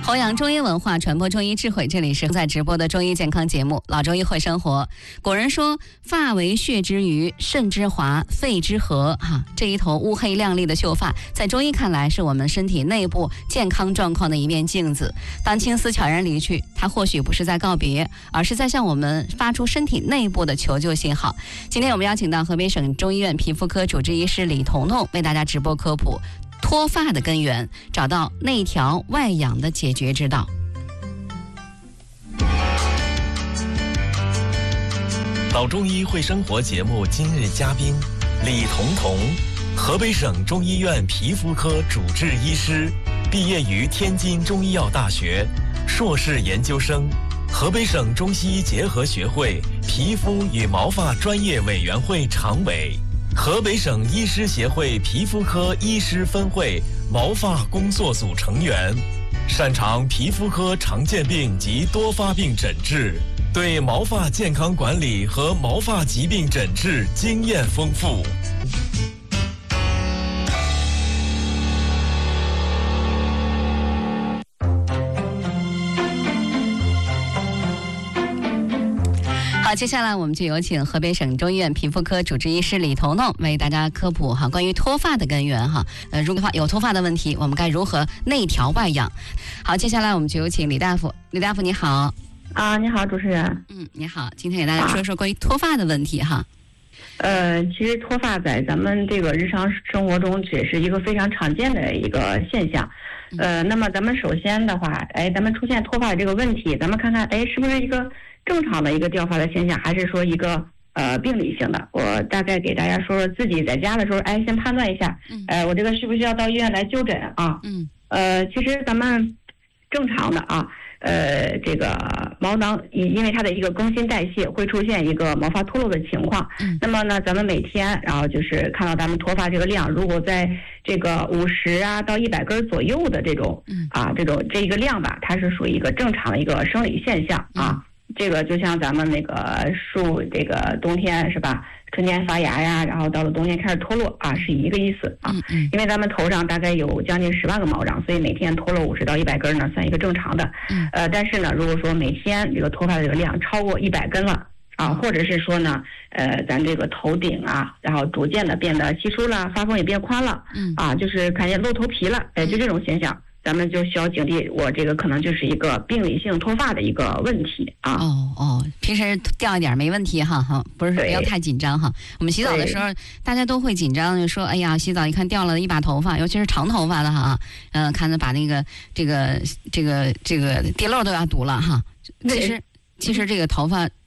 弘扬中医文化，传播中医智慧，这里是在直播的中医健康节目《老中医会生活》。古人说，发为血之余，肾之华，肺之和。这一头乌黑亮丽的秀发，在中医看来，是我们身体内部健康状况的一面镜子。当青丝悄然离去，它或许不是在告别，而是在向我们发出身体内部的求救信号。今天我们邀请到河北省中医院皮肤科主治医师李彤彤为大家直播科普脱发的根源，找到内调外养的解决之道。 老中医会生活节目今日嘉宾李彤彤，河北省中医院皮肤科主治医师，毕业于天津中医药大学，硕士研究生，河北省中西医结合学会皮肤与毛发专业委员会常委，河北省医师协会皮肤科医师分会毛发工作组成员，擅长皮肤科常见病及多发病诊治，对毛发健康管理和毛发疾病诊治经验丰富。 好，接下来我们就有请河北省中医院皮肤科主治医师李彤彤为大家科普关于脱发的根源如果有脱发的问题，我们该如何内调外养？好，接下来我们就有请李大夫。李大夫你好。 你好，主持人。 你好，今天给大家说说关于脱发的问题其实脱发在咱们这个日常生活中也是一个非常常见的一个现象。那么咱们首先的话，咱们出现脱发这个问题，咱们看看，是不是一个正常的一个掉发的现象，还是说一个病理性的？我大概给大家说说自己在家的时候，先判断一下，我这个需不需要到医院来就诊啊？其实咱们正常的这个毛囊因为它的一个更新代谢会出现一个毛发脱落的情况。那么呢，咱们每天然后就是看到咱们脱发这个量，如果在这个50到100根左右的这种这一个量吧，它是属于一个正常的一个生理现象这个就像咱们那个树，这个冬天是吧，春天发芽呀，然后到了冬天开始脱落是一个意思因为咱们头上大概有将近10万个毛囊，所以每天脱落50到100根呢，算一个正常的。但是呢，如果说每天这个脱发的这个量超过100根了或者是说呢，咱这个头顶然后逐渐的变得稀疏了，发缝也变宽了就是看见露头皮了，就这种现象。咱们就需要警惕，我这个可能就是一个病理性脱发的一个问题平时掉一点没问题不是不要太紧张我们洗澡的时候，大家都会紧张，就说哎呀，洗澡一看掉了一把头发，尤其是长头发的看着把那个这个地漏都要堵了其实这个头发